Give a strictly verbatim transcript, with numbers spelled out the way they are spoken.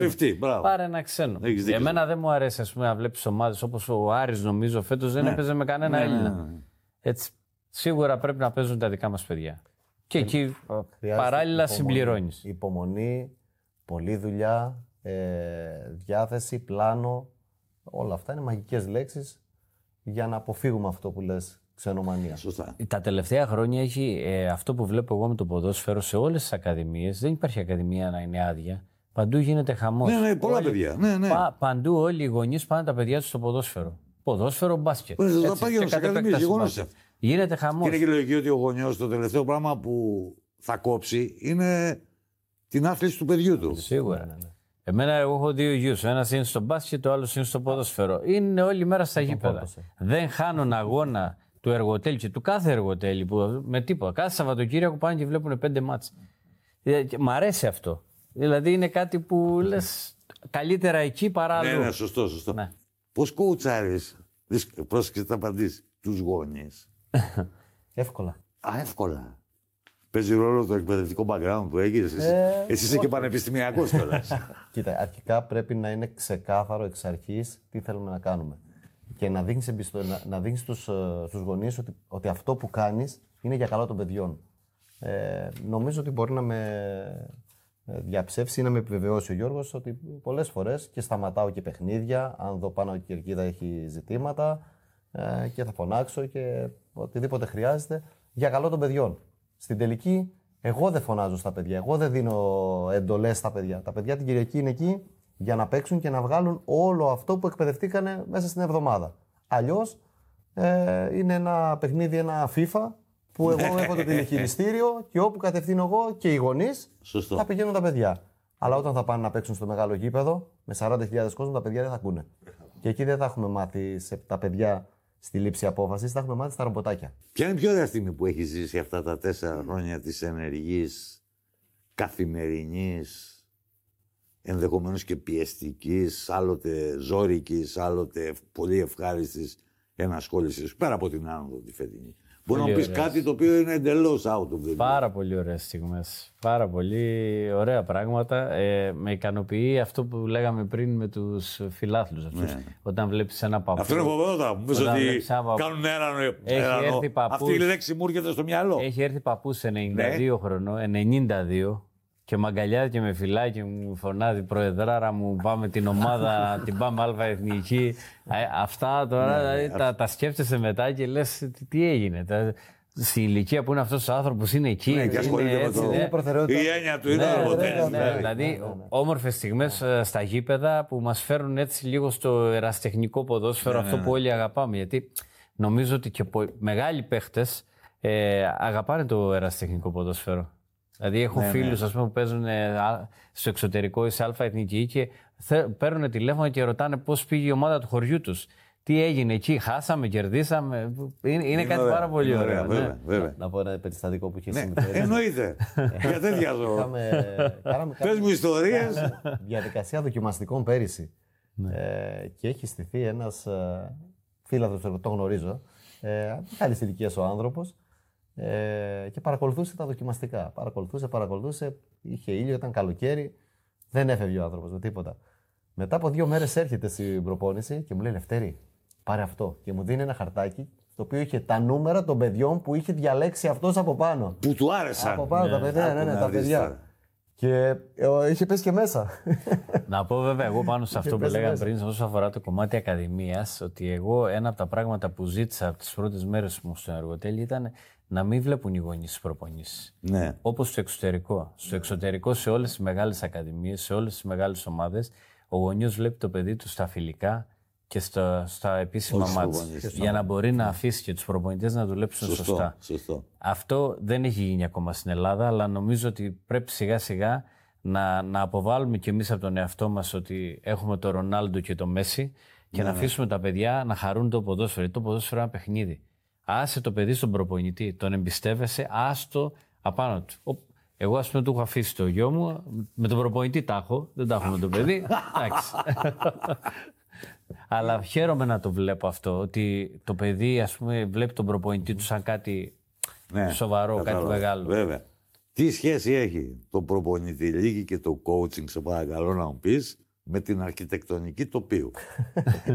Πάρε ένα ξένο. Εμένα δεν μου αρέσει, ας πούμε, να βλέπεις ομάδες όπως ο Άρης, νομίζω, φέτος δεν ναι. έπαιζε με κανένα ναι, Έλληνα. Ναι, ναι. Έτσι, σίγουρα πρέπει να παίζουν τα δικά μας παιδιά. Και ε, εκεί παράλληλα συμπληρώνεις. Υπομονή, πολλή δουλειά, ε, διάθεση, πλάνο. Όλα αυτά είναι μαγικές λέξεις για να αποφύγουμε αυτό που λες, ξενομανία. Σωστά. Τα τελευταία χρόνια έχει ε, αυτό που βλέπω εγώ με το ποδόσφαιρο σε όλες τις ακαδημίες. Δεν υπάρχει ακαδημία να είναι άδεια. Παντού γίνεται χαμός. Ναι, ναι, πολλά όλοι, παιδιά. Ναι, ναι. Πα, παντού όλοι οι γονείς πάνε τα παιδιά τους στο ποδόσφαιρο. Ποδόσφαιρο, μπάσκετ. Δεν θα πάει σε ακαδημίες, γεγονός. Γίνεται χαμός. Και είναι και λογική ότι ο γονιός το τελευταίο πράγμα που θα κόψει είναι την άθληση του παιδιού του. Σίγουρα. Ναι, ναι. Εμένα, εγώ έχω δύο γιους. Ένας είναι στο μπάσκετ, ο άλλος είναι στο ποδόσφαιρο. Είναι όλη μέρα στα γήπεδα. Δεν χάνουν αγώνα του εργοτέλη και του κάθε εργοτέλη που, με τίποτα. Κάθε Σαββατοκύριακο πάνε και βλέπουν πέντε μάτς. Μ' αρέσει αυτό. Δηλαδή είναι κάτι που λες καλύτερα εκεί παρά αλλού. Ναι, ναι, σωστό, σωστό. Ναι. Πώς κοουτσάρεις, πρόσεξε να απαντήσεις, τους γονείς. Εύκολα. Α, εύκολα. Παίζει ρόλο το εκπαιδευτικό background που έχεις. Εσύ, ε, εσύ είσαι και πανεπιστημιακός τώρα. Κοίτα, αρχικά πρέπει να είναι ξεκάθαρο εξ αρχής τι θέλουμε να κάνουμε. Και να δείχνεις, εμπιστο... να, να δείχνεις στους, στους γονείς ότι, ότι αυτό που κάνεις είναι για καλό των παιδιών. Ε, νομίζω ότι μπορεί να με διαψεύσει ή να με επιβεβαιώσει ο Γιώργος ότι πολλές φορές και σταματάω και παιχνίδια, αν δω πάνω η κερκίδα έχει ζητήματα ε, και θα φωνάξω και οτιδήποτε χρειάζεται για καλό των παιδιών. Στην τελική, εγώ δεν φωνάζω στα παιδιά, εγώ δεν δίνω εντολές στα παιδιά. Τα παιδιά την Κυριακή είναι εκεί για να παίξουν και να βγάλουν όλο αυτό που εκπαιδευτήκανε μέσα στην εβδομάδα. Αλλιώς ε, είναι ένα παιχνίδι, ένα FIFA, που εγώ έχω το τηλεχειριστήριο και όπου κατευθύνω εγώ και οι γονείς θα πηγαίνουν τα παιδιά. Αλλά όταν θα πάνε να παίξουν στο μεγάλο γήπεδο με σαράντα χιλιάδες κόσμο, τα παιδιά δεν θα ακούνε. Και εκεί δεν θα έχουμε μάθει σε τα παιδιά στη λήψη απόφασης, θα έχουμε μάθει στα ρομποτάκια. Ποια είναι η πιο ωραία στιγμή που έχει ζήσει αυτά τα τέσσερα χρόνια της ενεργής, καθημερινής, ενδεχομένως και πιεστικής, άλλοτε ζώρικης, άλλοτε πολύ ευχάριστης ενασχόλησης, πέρα από την άνοδο τη φετινή? Μπορεί να πεις κάτι το οποίο είναι εντελώς out of the. Πάρα πολύ ωραίες στιγμές. Πάρα πολύ ωραία πράγματα. Ε, με ικανοποιεί αυτό που λέγαμε πριν με τους φιλάθλους αυτούς. Ναι. Όταν βλέπεις ένα παππού. Αυτό είναι φοβερό. Μου ότι κάνουν έρανο. έρανο. Αυτή η λέξη μου έρχεται στο μυαλό. Έχει έρθει παππούς ενενήντα δύο ναι. χρονών, ενενήντα δύο. Και με αγκαλιάζει και με φυλάει και μου φωνάζει προεδράρα μου, πάμε την ομάδα, την πάμε αλφα εθνική. Αυτά τώρα ναι, τα, τα σκέφτεσαι μετά και λες τι, τι έγινε. Τα, στην ηλικία που είναι αυτός ο άνθρωπος είναι εκεί. Ναι, και ασχολείται με το... Ναι. Η έννοια του είναι ναι, ποτέ. Ναι, ναι, ναι, δηλαδή ναι, ναι. Όμορφες στιγμές στα γήπεδα που μας φέρουν έτσι λίγο στο ερασιτεχνικό ποδόσφαιρο, ναι, αυτό ναι, που όλοι αγαπάμε. Γιατί νομίζω ότι και μεγάλοι παίχτες ε, αγαπάνε το ερασιτεχνικό ποδόσφαιρο. Δηλαδή, έχω ναι, φίλους ναι. Ας πούμε, που παίζουν στο εξωτερικό ή σε αλφα εθνική και παίρνουν τηλέφωνο και ρωτάνε πώς πήγε η ομάδα του χωριού τους. Τι έγινε εκεί, χάσαμε, κερδίσαμε. Είναι, είναι κάτι ωραία, πάρα πολύ ωραίο. Ωραία, βέβαια, ναι. βέβαια. Να πω ένα περιστατικό που είχε συμβεί. Ναι, εννοείται. Για τέτοια ζώα. Πες μου ιστορίες. Διαδικασία δοκιμαστικών πέρυσι. Ναι. Ε, και έχει στηθεί ένας ε, φίλαθρος, το γνωρίζω. Ε, Καλή ηλικία ο άνθρωπος. Ε, και παρακολουθούσε τα δοκιμαστικά. Παρακολουθούσε, παρακολουθούσε. Είχε ήλιο, ήταν καλοκαίρι. Δεν έφευγε ο άνθρωπος με τίποτα. Μετά από δύο μέρες έρχεται στην προπόνηση και μου λέει Λευτέρη, πάρε αυτό. Και μου δίνει ένα χαρτάκι το οποίο είχε τα νούμερα των παιδιών που είχε διαλέξει αυτός από πάνω. Που του άρεσαν. Από πάνω, ναι, τα παιδιά, ναι, ναι, τα παιδιά. Και ε, είχε πέσει και μέσα. Να πω βέβαια εγώ πάνω σε αυτό που λέγαμε πριν, όσο αφορά το κομμάτι ακαδημίας, ότι εγώ ένα από τα πράγματα που ζήτησα από τις πρώτες μέρες μου στο εργοτέλει ήταν να μην βλέπουν οι γονείς τις προπονήσεις. Ναι. Όπως στο εξωτερικό. Στο εξωτερικό, σε όλες τις μεγάλες ακαδημίες, σε όλες τις μεγάλες ομάδες, ο γονιός βλέπει το παιδί του στα φιλικά και στα, στα επίσημα μάτς. Για να μπορεί να αφήσει και τους προπονητές να δουλέψουν σωστό, σωστά. Σωστό. Αυτό δεν έχει γίνει ακόμα στην Ελλάδα, αλλά νομίζω ότι πρέπει σιγά σιγά να, να αποβάλουμε κι εμείς από τον εαυτό μας ότι έχουμε το Ρονάλντο και το Μέση και ναι, να αφήσουμε ναι. τα παιδιά να χαρούν το ποδόσφαιρο. Το ποδόσφαιρο είναι ένα παιχνίδι. Άσε το παιδί στον προπονητή, τον εμπιστεύεσαι, άστο απάνω του. Εγώ, ας πούμε, του έχω αφήσει το γιο μου, με τον προπονητή τα έχω, δεν τα έχω με το παιδί. Εντάξει. Αλλά χαίρομαι να το βλέπω αυτό, ότι το παιδί, ας πούμε, βλέπει τον προπονητή του σαν κάτι ναι, σοβαρό, κατάλαβα, κάτι μεγάλο. Βέβαια. Τι Τι σχέση έχει το προπονητή λίγη και το coaching, σε παρακαλώ να μου πεις, με την αρχιτεκτονική τοπίου.